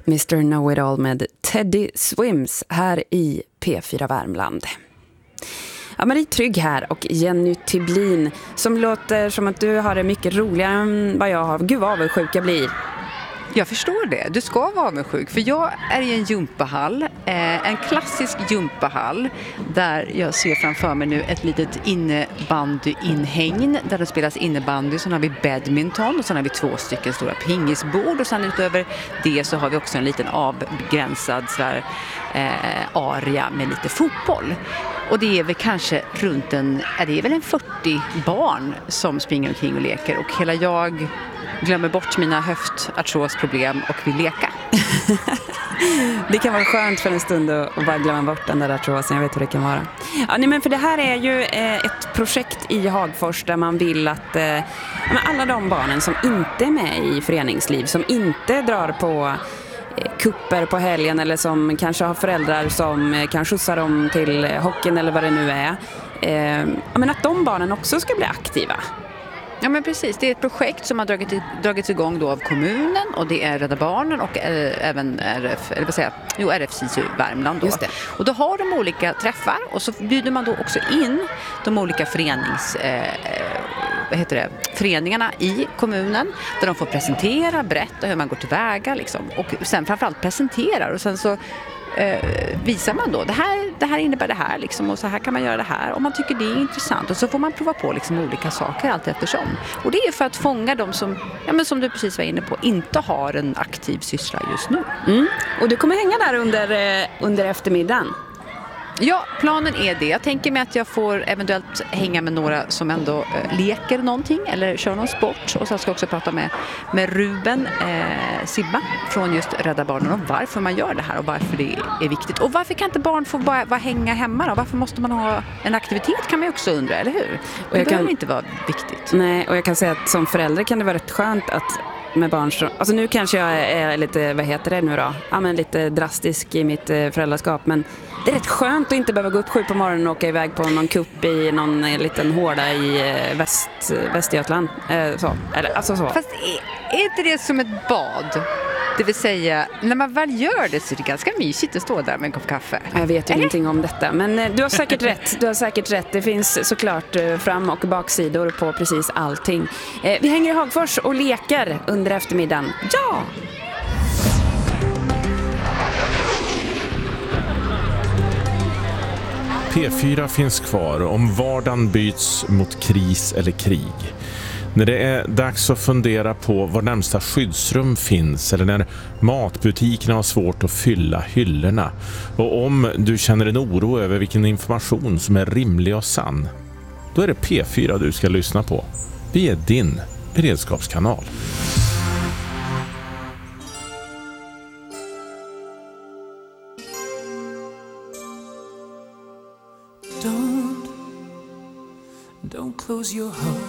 Mr. Know-It-All med Teddy Swims här i P4 Värmland. Ja, Marie Trygg här och Jenny Tyblin som låter som att du har det mycket roligare än vad jag har. Gud vad avundsjuk jag blir. Jag förstår det. Du ska vara avundsjuk. För jag är i en gympahall. En klassisk gympahall. Där jag ser framför mig nu ett litet innebandyinhägn. Där det spelas innebandy. Sen har vi badminton. Och sen har vi 2 stycken stora pingisbord. Och sen utöver det så har vi också en liten avgränsad area med lite fotboll. Och det är väl kanske runt en 40 barn som springer omkring och leker. Och hela jag glömmer bort mina höftartrosproblem och vill leka. Det kan vara skönt för en stund att bara glömma bort den där artrosen. Jag vet hur det kan vara. Ja, nej, men för det här är ju ett projekt i Hagfors där man vill att alla de barnen som inte är med i föreningsliv, som inte drar på kupper på helgen eller som kanske har föräldrar som kan skjutsa dem till hockeyn eller vad det nu är. Men att de barnen också ska bli aktiva. Ja men precis, det är ett projekt som har dragits igång då av kommunen och det är Rädda Barnen och även RFSISU Värmland då. Just det. Och då har de olika träffar och så bjuder man då också in de olika föreningarna i kommunen där de får presentera, berätta hur man går tillväga liksom. Och sen framförallt presenterar och sen så visar man då det här innebär det här liksom, och så här kan man göra det här om man tycker det är intressant och så får man prova på liksom olika saker allt eftersom. Och det är för att fånga dem som du precis var inne på inte har en aktiv syssla just nu. Och du kommer hänga där under eftermiddagen. Ja, planen är det. Jag tänker mig att jag får eventuellt hänga med några som ändå leker någonting eller kör någon sport. Och så ska jag också prata med Ruben Sibba från just Rädda Barnen om varför man gör det här och varför det är viktigt. Och varför kan inte barn få bara hänga hemma då? Varför måste man ha en aktivitet kan man ju också undra, eller hur? Det behöver inte vara viktigt. Nej, och jag kan säga att som förälder kan det vara rätt skönt att med barn som, alltså nu kanske jag är lite, lite drastisk i mitt föräldraskap, men det är rätt skönt att inte behöva gå upp 7 på morgonen och åka iväg på någon kupp i någon liten hårda i Västergötland. Så. Fast är inte det som ett bad? Det vill säga, när man väl gör det så är det ganska mysigt att stå där med en kopp kaffe. Jag vet ju ingenting om detta, men du har säkert rätt. Det finns såklart fram- och baksidor på precis allting. Vi hänger i Hagfors och leker under eftermiddagen. Ja! P4 finns kvar om vardagen byts mot kris eller krig. När det är dags att fundera på var närmsta skyddsrum finns eller när matbutikerna har svårt att fylla hyllorna. Och om du känner en oro över vilken information som är rimlig och sann, då är det P4 du ska lyssna på. Vi är din beredskapskanal. Don't close your heart.